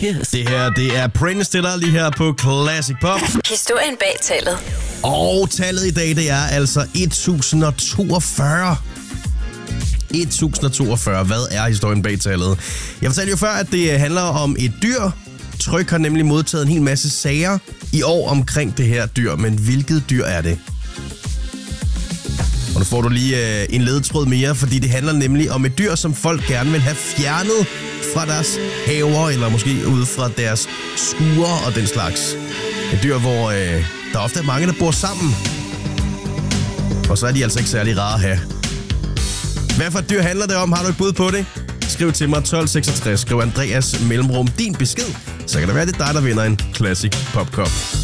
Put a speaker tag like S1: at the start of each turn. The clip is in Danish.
S1: kiss.
S2: Det her, det er Prince Stiller lige her på Classic Pop.
S3: Historien bag tallet.
S2: Og tallet i dag, det er altså 1042. 1042. Hvad er historien bag tallet? Jeg fortalte jo før, at det handler om et dyr. Tryg har nemlig modtaget en hel masse sager i år omkring det her dyr. Men hvilket dyr er det? Og nu får du lige en ledetråd mere, fordi det handler nemlig om et dyr, som folk gerne vil have fjernet fra deres haver, eller måske ud fra deres skure og den slags. Et dyr, hvor der ofte er mange, der bor sammen. Og så er de altså ikke særlig rare at have. Hvad for et dyr handler det om? Har du et bud på det? Skriv til mig 1266. Skriv Andreas mellemrum din besked. Så kan det være, det er dig, der vinder en Classic Pop Cup.